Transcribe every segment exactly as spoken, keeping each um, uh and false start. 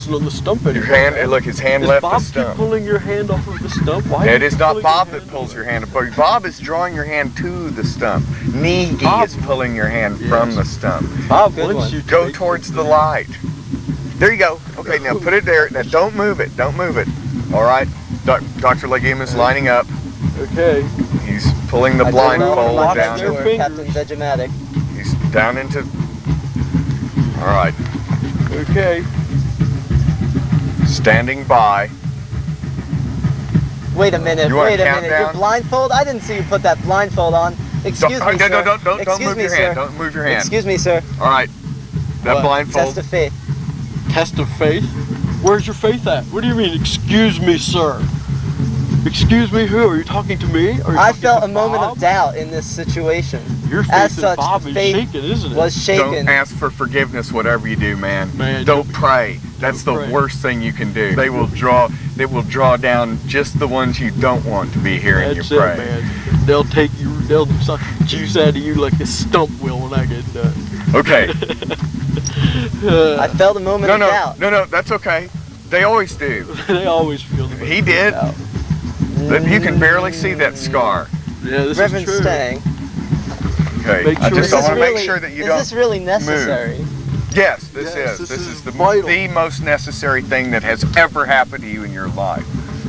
on the stump anymore. Your hand, look, his hand is left Bob the stump. keep pulling your hand off of the stump? Why It is not Bob that that pulls your hand, but Bob is drawing your hand to the stump. Negi Bob is pulling your hand yes. from the stump. Bob, once you go towards the light. There you go. Okay, now put it there. Now don't move it. Don't move it. All right. Doctor Legume is lining up. Okay. He's pulling the blindfold down. Captain Vegematic. He's down into. All right. Okay. Standing by. Wait a minute. You wait a minute. Down? Your blindfold? I didn't see you put that blindfold on. Excuse don't, me, no, sir. No, don't, don't, Excuse don't move me, your sir. hand. Don't move your hand. Excuse me, sir. All right. That what? blindfold. Test of faith. Test of faith? Where's your faith at? What do you mean, excuse me, sir? Excuse me, who? Are you talking to me? Are you I felt a Bob? moment of doubt in this situation. Your faith As in such, Bob the is faith shaken, isn't it? was shaken. Don't ask for forgiveness, whatever you do, man. Man, don't, don't pray. That's don't the pray. worst thing you can do. They will draw. They will draw down just the ones you don't want to be hearing That's you pray. it, man. They'll take you. They'll suck the juice out of you like a stump will when I get done. Okay. uh, I felt a moment no, of no, doubt. no, no. That's okay. They always do. They always feel the He did. Doubt. You can barely see that scar. Yeah, this Reverend is true. Stang. Okay. Make I sure- just Is I this want to really, make sure that you is don't. this really necessary? Move. Yes, this Yes, is. this This, is is, the vital. the most necessary thing that has ever happened to you in your life.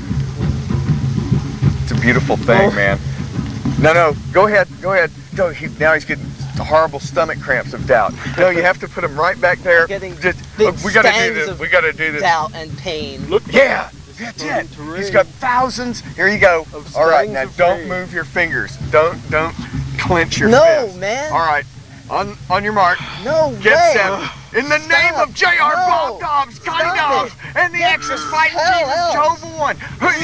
It's a beautiful thing, Oh. man. No, no. Go ahead. Go ahead. No, he, now he's getting horrible stomach cramps of doubt. No, you have to put him right back there. I'm getting Just, big look, we gotta do stangs this. of We gotta do this. Doubt and pain. Look, Yeah. That's starting it. to He's rain. got thousands. Here you go. Of All right, stangs now of don't rain. move your fingers. Don't don't clench your No, fists. man. All right. On on your mark. No Get way. set. In the name Stop. of J R. No. Bob Dobbs, Scotty Stop Dobbs, it. and the Get Exes fighting hell Jesus else. Jehovah One.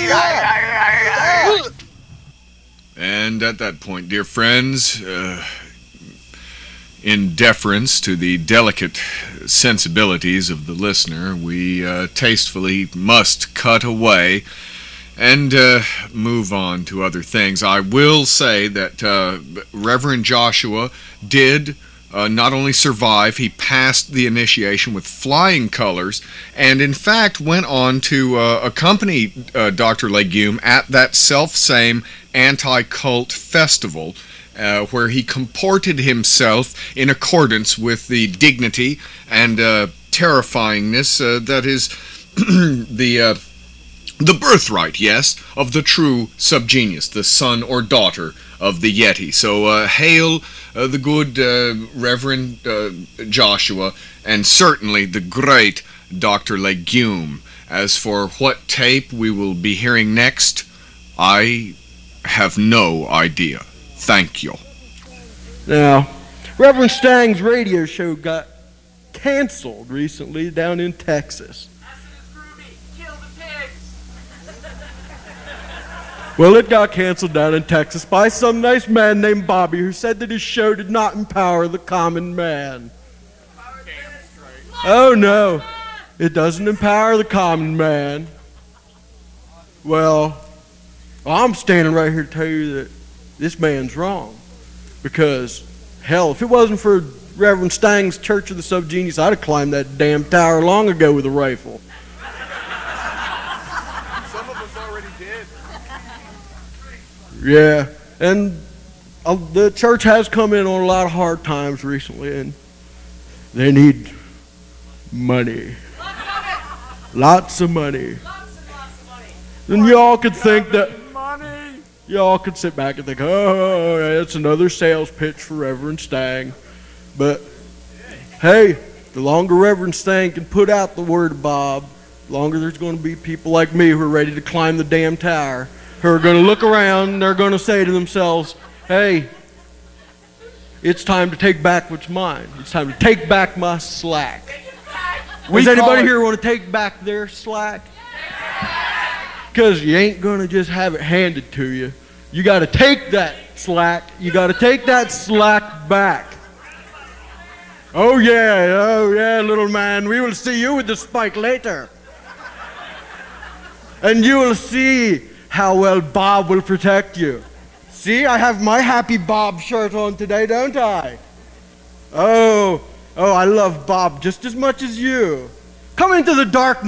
Stop. And at that point, dear friends, uh, in deference to the delicate sensibilities of the listener, we uh, tastefully must cut away and uh, move on to other things. I will say that uh, Reverend Joshua did uh, not only survive, he passed the initiation with flying colors, and in fact went on to uh, accompany uh, Doctor Legume at that self-same anti-cult festival, uh, where he comported himself in accordance with the dignity and uh, terrifyingness uh, that is the uh, the birthright, yes, of the true subgenius, the son or daughter of the Yeti. So uh, hail uh, the good uh, Reverend uh, Joshua, and certainly the great Doctor Legume. As for what tape we will be hearing next, I have no idea. Thank you. Now, Reverend Stang's radio show got canceled recently down in Texas. Well, it got canceled down in Texas by some nice man named Bobby who said that his show did not empower the common man. Oh, no. It doesn't empower the common man. Well, I'm standing right here to tell you that this man's wrong. Because, hell, if it wasn't for Reverend Stang's Church of the Subgenius, I'd have climbed that damn tower long ago with a rifle. Some of us already did. Yeah, and uh, the church has come in on a lot of hard times recently, and they need money. Lots of money. And y'all could think that, y'all could sit back and think, oh, it's another sales pitch for Reverend Stang. But, hey, the longer Reverend Stang can put out the word of Bob, the longer there's going to be people like me who are ready to climb the damn tower, who are going to look around and they're going to say to themselves, hey, it's time to take back what's mine. It's time to take back my slack. We Does anybody call it- here want to take back their slack? Because you ain't going to just have it handed to you. You got to take that slack. You got to take that slack back. Oh yeah, oh yeah, little man. We will see you with the spike later. And you will see how well Bob will protect you. See, I have my Happy Bob shirt on today, don't I? Oh, oh, I love Bob just as much as you. come into the dark